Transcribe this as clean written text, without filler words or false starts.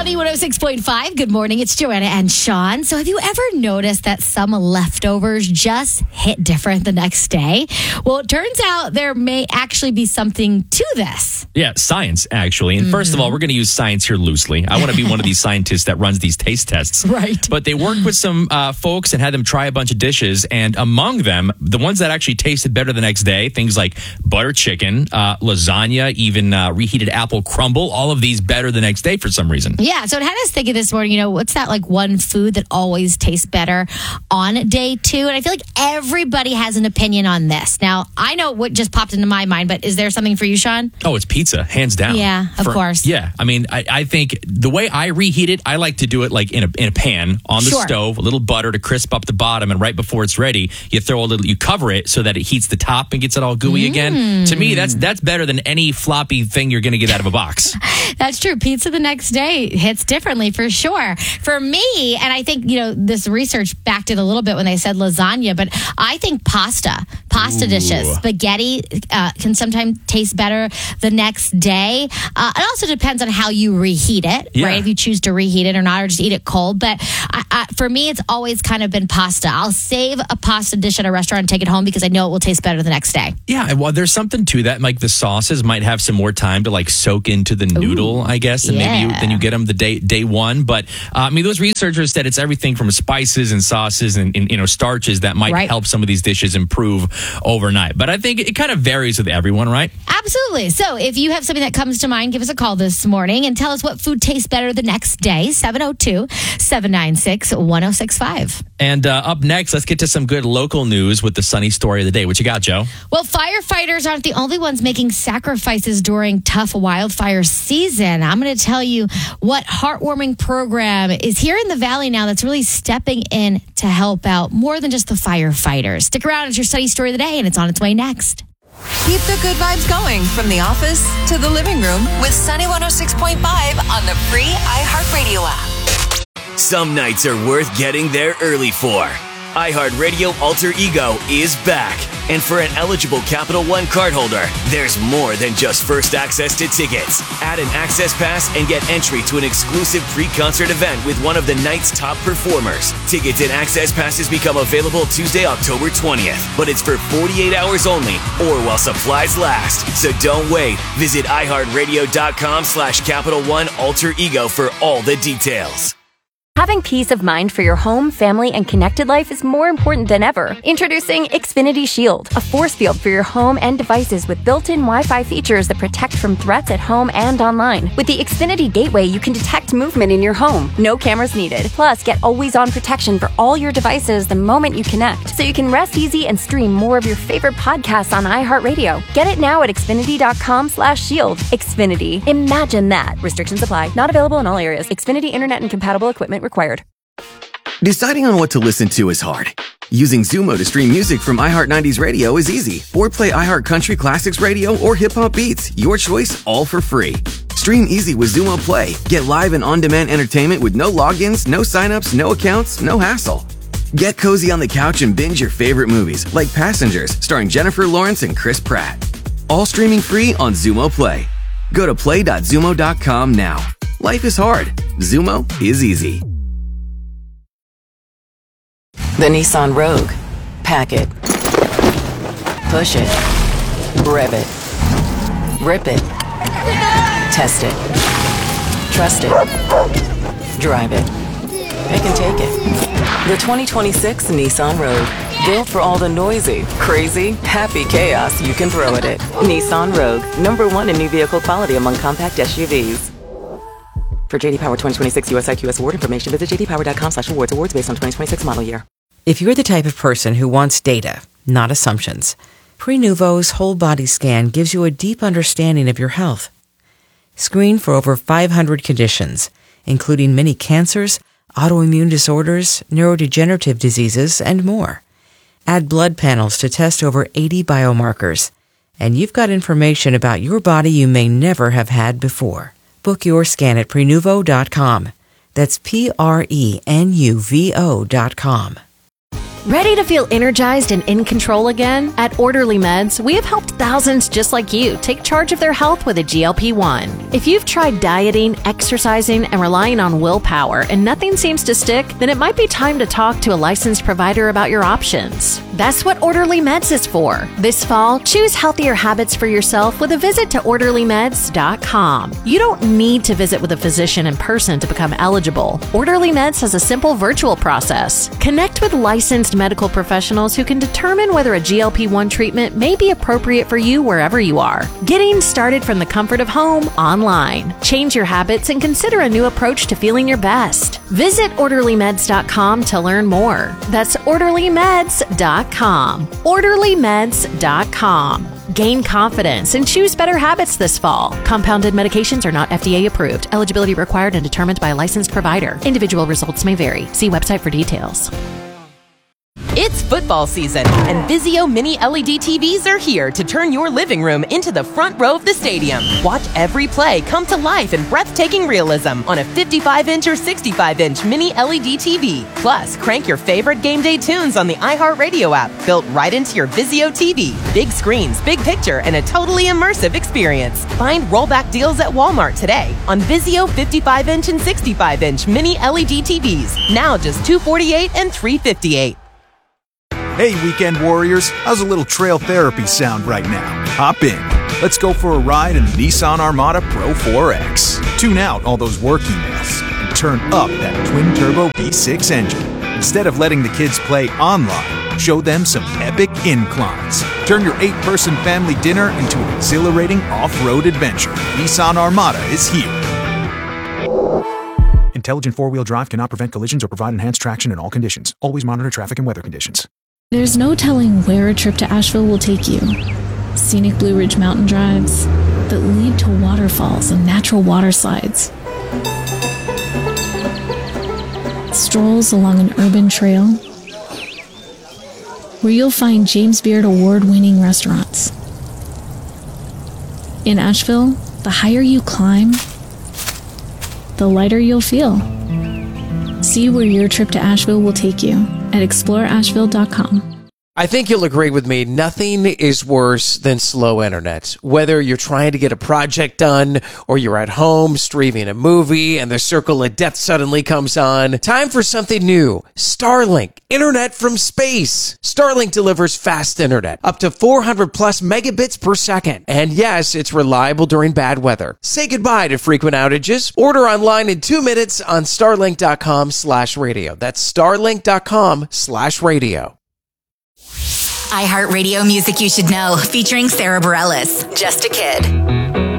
Sunny 106.5. Good morning. It's Joanna and Sean. So have you ever noticed that some leftovers just hit different the next day? Well, it turns out there may actually be something to this. Yeah, science, actually. And first of all, we're going to use science here loosely. I want to be one of these scientists that runs these taste tests. Right. But they worked with some folks and had them try a bunch of dishes. And among them, the ones that actually tasted better the next day, things like butter chicken, lasagna, even reheated apple crumble, all of these better the next day for some reason. Yeah, so it had us thinking this morning, what's that like one food that always tastes better on day two? And I feel like everybody has an opinion on this. Now, I know what just popped into my mind, but is there something for you, Sean? Oh, it's pizza, hands down. Yeah, of course. Yeah, I mean, I think the way I reheat it, I like to do it like in a pan on the stove, a little butter to crisp up the bottom, and right before it's ready, you cover it so that it heats the top and gets it all gooey again. To me, that's better than any floppy thing you're going to get out of a box. That's true. Pizza the next day hits differently for sure. For me, and I think, this research backed it a little bit when they said lasagna, but I think pasta dishes, spaghetti can sometimes taste better the next day. It also depends on how you reheat it, right? If you choose to reheat it or not, or just eat it cold. But for me, it's always kind of been pasta. I'll save a pasta dish at a restaurant and take it home because I know it will taste better the next day. Yeah, well, there's something to that. Like the sauces might have some more time to like soak into the noodle, I guess, and maybe then you get them the day one. But those researchers said it's everything from spices and sauces and starches that might help some of these dishes improve overnight. But I think it kind of varies with everyone, right? Absolutely. So if you have something that comes to mind, give us a call this morning and tell us what food tastes better the next day. 702-796-1065. And up next, let's get to some good local news with the Sunny Story of the Day. What you got, Joe? Well, firefighters aren't the only ones making sacrifices during tough wildfire season. I'm going to tell you what heartwarming program is here in the Valley now that's really stepping in to help out more than just the firefighters. Stick around. It's your Sunny Story of the Day, and it's on its way next. Keep the good vibes going from the office to the living room with Sunny 106.5 on the free iHeartRadio app. Some nights are worth getting there early for. iHeartRadio Alter Ego is back. And for an eligible Capital One cardholder, there's more than just first access to tickets. Add an access pass and get entry to an exclusive pre-concert event with one of the night's top performers. Tickets and access passes become available Tuesday, October 20th. But it's for 48 hours only or while supplies last. So don't wait. Visit iHeartRadio.com/Capital One Alter Ego for all the details. Having peace of mind for your home, family, and connected life is more important than ever. Introducing Xfinity Shield, a force field for your home and devices with built-in Wi-Fi features that protect from threats at home and online. With the Xfinity Gateway, you can detect movement in your home. No cameras needed. Plus, get always-on protection for all your devices the moment you connect, so you can rest easy and stream more of your favorite podcasts on iHeartRadio. Get it now at Xfinity.com/shield. Xfinity. Imagine that. Restrictions apply. Not available in all areas. Xfinity Internet and compatible equipment required. Deciding on what to listen to is hard. Using Zumo to stream music from iHeart 90s Radio is easy. Or play iHeart Country Classics Radio or Hip Hop Beats. Your choice, all for free. Stream easy with Zumo Play. Get live and on-demand entertainment with no logins, no signups, no accounts, no hassle. Get cozy on the couch and binge your favorite movies like Passengers, starring Jennifer Lawrence and Chris Pratt. All streaming free on Zumo Play. Go to play.zumo.com now. Life is hard. Zumo is easy. The Nissan Rogue. Pack it. Push it. Rev it. Rip it. Test it. Trust it. Drive it. Pick and take it. The 2026 Nissan Rogue. Built for all the noisy, crazy, happy chaos you can throw at it. Nissan Rogue. #1 in new vehicle quality among compact SUVs. For JD Power 2026 US IQS award information, visit jdpower.com/awards. Awards based on 2026 model year. If you're the type of person who wants data, not assumptions, Prenuvo's whole body scan gives you a deep understanding of your health. Screen for over 500 conditions, including many cancers, autoimmune disorders, neurodegenerative diseases, and more. Add blood panels to test over 80 biomarkers, and you've got information about your body you may never have had before. Book your scan at Prenuvo.com. That's Prenuvo.com. Ready to feel energized and in control again? At Orderly Meds, we have helped thousands just like you take charge of their health with a GLP-1. If you've tried dieting, exercising, and relying on willpower and nothing seems to stick, then it might be time to talk to a licensed provider about your options. That's what Orderly Meds is for. This fall, choose healthier habits for yourself with a visit to OrderlyMeds.com. You don't need to visit with a physician in person to become eligible. Orderly Meds has a simple virtual process. Connect with licensed medical professionals who can determine whether a GLP-1 treatment may be appropriate for you wherever you are. Getting started from the comfort of home online. Change your habits and consider a new approach to feeling your best. Visit OrderlyMeds.com to learn more. That's OrderlyMeds.com. OrderlyMeds.com. Gain confidence and choose better habits this fall. Compounded medications are not FDA approved. Eligibility required and determined by a licensed provider. Individual results may vary. See website for details. It's football season, and Vizio Mini LED TVs are here to turn your living room into the front row of the stadium. Watch every play come to life in breathtaking realism on a 55-inch or 65-inch Mini LED TV. Plus, crank your favorite game day tunes on the iHeartRadio app, built right into your Vizio TV. Big screens, big picture, and a totally immersive experience. Find rollback deals at Walmart today on Vizio 55-inch and 65-inch Mini LED TVs. Now just $248 and $358. Hey, weekend warriors, how's a little trail therapy sound right now? Hop in. Let's go for a ride in the Nissan Armada Pro 4X. Tune out all those work emails and turn up that twin-turbo V6 engine. Instead of letting the kids play online, show them some epic inclines. Turn your 8-person family dinner into an exhilarating off-road adventure. Nissan Armada is here. Intelligent four-wheel drive cannot prevent collisions or provide enhanced traction in all conditions. Always monitor traffic and weather conditions. There's no telling where a trip to Asheville will take you. Scenic Blue Ridge mountain drives that lead to waterfalls and natural water slides. Strolls along an urban trail where you'll find James Beard award-winning restaurants. In Asheville, the higher you climb, the lighter you'll feel. See where your trip to Asheville will take you at exploreasheville.com. I think you'll agree with me, nothing is worse than slow internet. Whether you're trying to get a project done or you're at home streaming a movie and the circle of death suddenly comes on, time for something new. Starlink, internet from space. Starlink delivers fast internet, up to 400 plus megabits per second. And yes, it's reliable during bad weather. Say goodbye to frequent outages. Order online in 2 minutes on starlink.com/radio. That's starlink.com/radio. iHeartRadio music you should know, featuring Sarah Bareilles. Just a Kid.